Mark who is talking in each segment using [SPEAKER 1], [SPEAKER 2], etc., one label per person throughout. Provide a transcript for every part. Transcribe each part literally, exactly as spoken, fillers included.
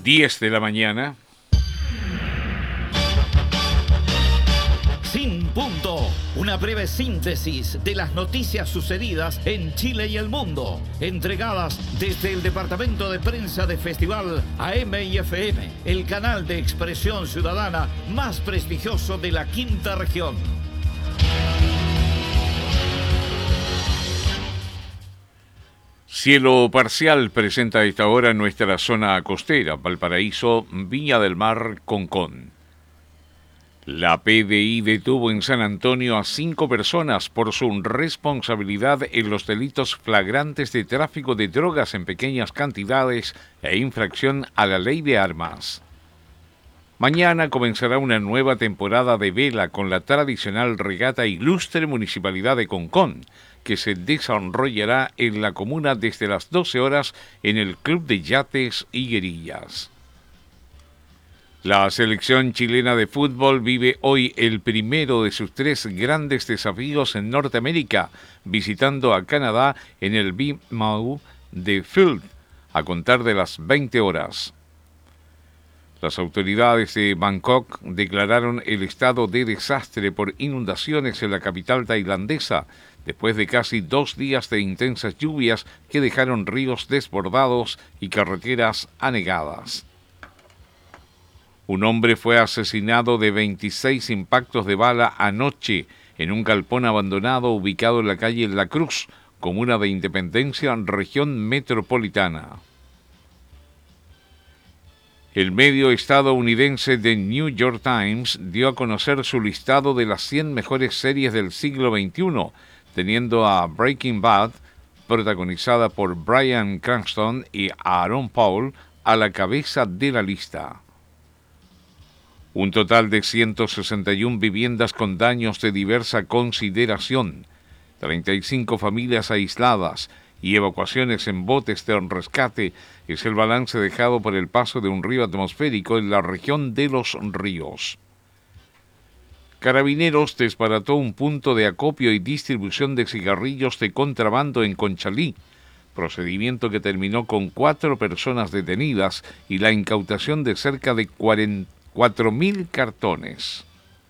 [SPEAKER 1] diez de la mañana.
[SPEAKER 2] Sin punto, una breve síntesis de las noticias sucedidas en Chile y el mundo, entregadas desde el Departamento de Prensa de Festival A M y F M, el canal de expresión ciudadana más prestigioso de la quinta región.
[SPEAKER 1] Cielo parcial presenta a esta hora nuestra zona costera, Valparaíso, Viña del Mar, Concón. La P D I detuvo en San Antonio a cinco personas por su responsabilidad en los delitos flagrantes de tráfico de drogas en pequeñas cantidades e infracción a la ley de armas. Mañana comenzará una nueva temporada de vela con la tradicional regata Ilustre Municipalidad de Concón, que se desarrollará en la comuna desde las doce horas en el Club de Yates y Guerillas. La selección chilena de fútbol vive hoy el primero de sus tres grandes desafíos en Norteamérica, visitando a Canadá en el B M O de Field, a contar de las veinte horas. Las autoridades de Bangkok declararon el estado de desastre por inundaciones en la capital tailandesa, después de casi dos días de intensas lluvias que dejaron ríos desbordados y carreteras anegadas. Un hombre fue asesinado de veintiséis impactos de bala anoche en un galpón abandonado ubicado en la calle La Cruz, comuna de Independencia, región metropolitana. El medio estadounidense The New York Times dio a conocer su listado de las cien mejores series del siglo veintiuno, teniendo a Breaking Bad, protagonizada por Bryan Cranston y Aaron Paul, a la cabeza de la lista. Un total de ciento sesenta y una viviendas con daños de diversa consideración, treinta y cinco familias aisladas y evacuaciones en botes de rescate es el balance dejado por el paso de un río atmosférico en la región de Los Ríos. Carabineros desbarató un punto de acopio y distribución de cigarrillos de contrabando en Conchalí, procedimiento que terminó con cuatro personas detenidas y la incautación de cerca de cuatro mil cartones.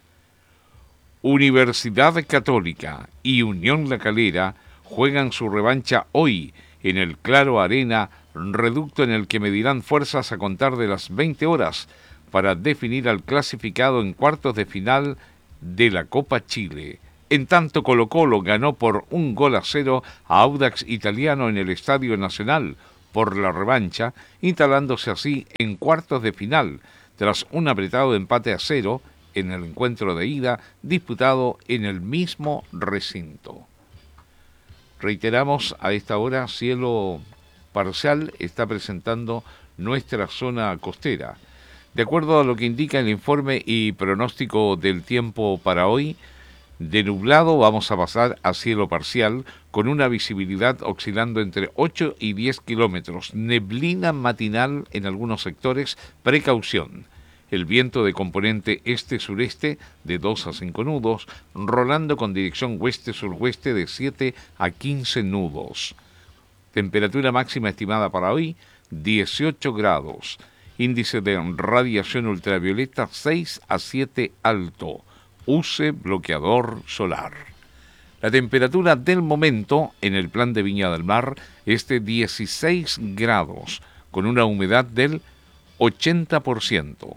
[SPEAKER 1] Universidad Católica y Unión La Calera juegan su revancha hoy en el Claro Arena, reducto en el que medirán fuerzas a contar de las veinte horas para definir al clasificado en cuartos de final de la Copa Chile. En tanto, Colo-Colo ganó por un gol a cero a Audax Italiano en el Estadio Nacional por la revancha, instalándose así en cuartos de final, tras un apretado empate a cero en el encuentro de ida disputado en el mismo recinto. Reiteramos, a esta hora, cielo parcial está presentando nuestra zona costera. De acuerdo a lo que indica el informe y pronóstico del tiempo para hoy, de nublado vamos a pasar a cielo parcial con una visibilidad oscilando entre ocho y diez kilómetros, neblina matinal en algunos sectores, precaución. El viento de componente este-sureste de dos a cinco nudos, rolando con dirección oeste-suroeste de siete a quince nudos. Temperatura máxima estimada para hoy, dieciocho grados. Índice de radiación ultravioleta seis a siete alto. Use bloqueador solar. La temperatura del momento en el plan de Viña del Mar es de dieciséis grados, con una humedad del ochenta por ciento.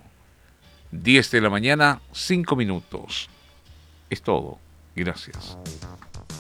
[SPEAKER 1] diez de la mañana, cinco minutos. Es todo. Gracias.